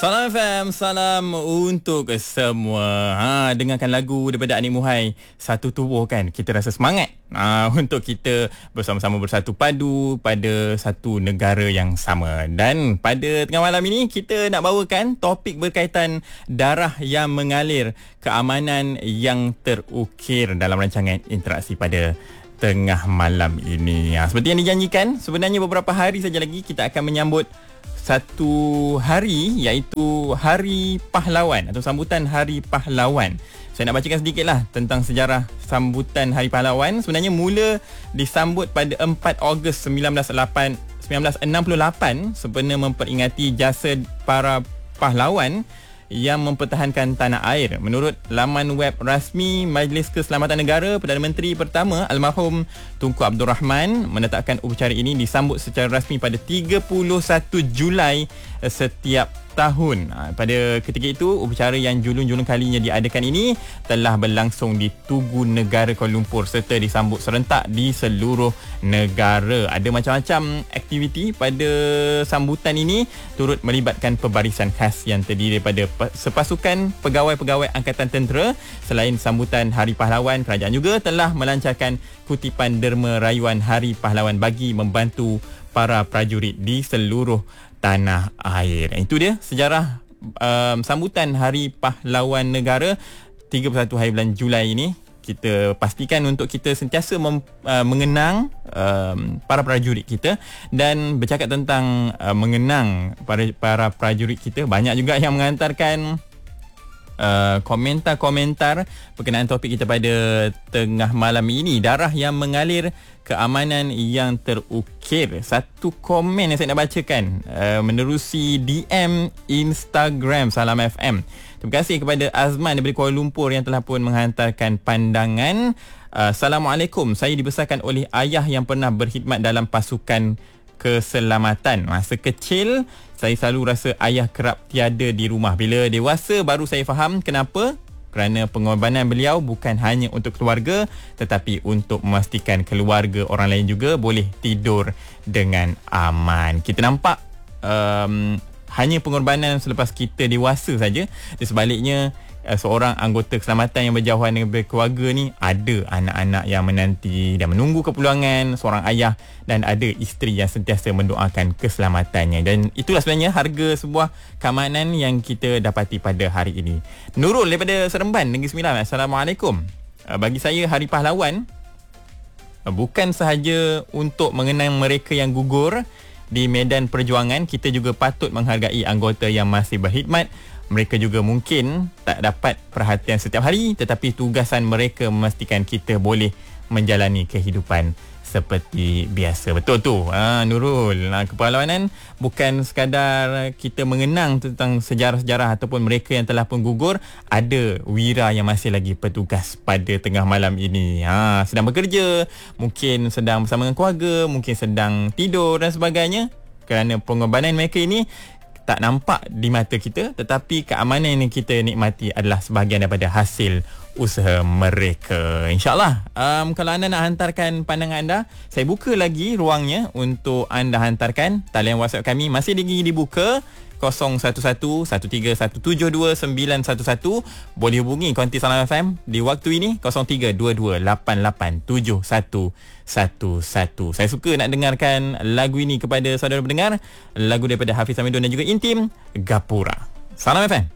Salam FM, salam untuk semua. Dengarkan lagu daripada Anik Muhai, Satu Tubuh kan. Kita rasa semangat untuk kita bersama-sama bersatu padu pada satu negara yang sama. Dan pada tengah malam ini kita nak bawakan topik berkaitan darah yang mengalir, keamanan yang terukir dalam rancangan interaksi pada tengah malam ini. Seperti yang dijanjikan, sebenarnya beberapa hari saja lagi kita akan menyambut satu hari, iaitu Hari Pahlawan atau sambutan Hari Pahlawan. Saya nak bacakan sedikitlah tentang sejarah sambutan Hari Pahlawan. Sebenarnya mula disambut pada 4 Ogos 1968 sempena memperingati jasa para pahlawan yang mempertahankan tanah air. Menurut laman web rasmi Majlis Keselamatan Negara, Perdana Menteri pertama almarhum Tunku Abdul Rahman menetapkan upacara ini disambut secara rasmi pada 31 Julai setiap tahun. Pada ketika itu, upacara yang julung-julung kalinya diadakan ini telah berlangsung di Tugu Negara Kuala Lumpur serta disambut serentak di seluruh negara. Ada macam-macam aktiviti pada sambutan ini, turut melibatkan pembarisan khas yang terdiri daripada sepasukan pegawai-pegawai Angkatan Tentera. Selain sambutan Hari Pahlawan, kerajaan juga telah melancarkan kutipan derma rayuan Hari Pahlawan bagi membantu para prajurit di seluruh tanah air. Itu dia sejarah sambutan Hari Pahlawan Negara 31 hari bulan Julai ini. Kita pastikan untuk kita sentiasa mengenang para prajurit kita. Dan bercakap tentang mengenang para prajurit kita, banyak juga yang menghantarkan komentar-komentar berkenaan topik kita pada tengah malam ini. Darah yang mengalir, keamanan yang terukir. Satu komen yang saya nak bacakan menerusi DM Instagram Salam FM. Terima kasih kepada Azman daripada Kuala Lumpur yang telah pun menghantarkan pandangan. Assalamualaikum, saya dibesarkan oleh ayah yang pernah berkhidmat dalam pasukan keselamatan. Masa kecil, saya selalu rasa ayah kerap tiada di rumah. Bila dewasa, baru saya faham kenapa. Kerana pengorbanan beliau bukan hanya untuk keluarga, tetapi untuk memastikan keluarga orang lain juga boleh tidur dengan aman. Kita nampak hanya pengorbanan selepas kita dewasa saja. Di sebaliknya, seorang anggota keselamatan yang berjauhan dengan keluarga ni, ada anak-anak yang menanti dan menunggu kepulangan seorang ayah, dan ada isteri yang sentiasa mendoakan keselamatannya. Dan itulah sebenarnya harga sebuah keamanan yang kita dapati pada hari ini. Nurul daripada Seremban, Negeri Sembilan. Assalamualaikum. Bagi saya, Hari Pahlawan bukan sahaja untuk mengenang mereka yang gugur di medan perjuangan. Kita juga patut menghargai anggota yang masih berkhidmat. Mereka juga mungkin tak dapat perhatian setiap hari, tetapi tugasan mereka memastikan kita boleh menjalani kehidupan seperti biasa. Betul tu, Nurul. Kepahlawanan bukan sekadar kita mengenang tentang sejarah-sejarah ataupun mereka yang telah pun gugur. Ada wira yang masih lagi bertugas pada tengah malam ini. Sedang bekerja, mungkin sedang bersama dengan keluarga, mungkin sedang tidur dan sebagainya. Kerana pengorbanan mereka ini tak nampak di mata kita, tetapi keamanan yang kita nikmati adalah sebahagian daripada hasil usaha mereka. InsyaAllah, kalau anda nak hantarkan pandangan anda, saya buka lagi ruangnya untuk anda hantarkan. Talian WhatsApp kami masih lagi dibuka, 0111372911. Boleh hubungi konti Salam FM di waktu ini, 0322887111. Saya suka nak dengarkan lagu ini kepada saudara pendengar. Lagu daripada Hafiz Hamidun dan juga Intim, Gapura. Salam FM.